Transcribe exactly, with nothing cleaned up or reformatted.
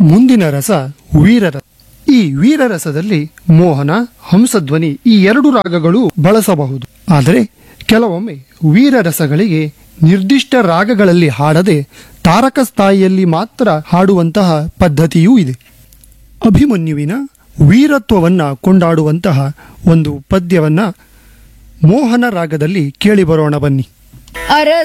ಮುಂದಿನ ರಸ ವೀರರಸ. ಈ ವೀರರಸದಲ್ಲಿ ಮೋಹನ, ಹಂಸಧ್ವನಿ ಈ ಎರಡು ರಾಗಗಳು ಬಳಸಬಹುದು. ಆದರೆ ಕೆಲವೊಮ್ಮೆ ವೀರರಸಗಳಿಗೆ ನಿರ್ದಿಷ್ಟ ರಾಗಗಳಲ್ಲಿ ಹಾಡದೆ ತಾರಕ ಸ್ಥಾಯಿಯಲ್ಲಿ ಮಾತ್ರ ಹಾಡುವಂತಹ ಪದ್ಧತಿಯೂ ಇದೆ. ಅಭಿಮನ್ಯುವಿನ ವೀರತ್ವವನ್ನ ಕೊಂಡಾಡುವಂತಹ ಒಂದು ಪದ್ಯವನ್ನ ಮೋಹನ ರಾಗದಲ್ಲಿ ಕೇಳಿಬರೋಣ ಬನ್ನಿ. ಅರಸ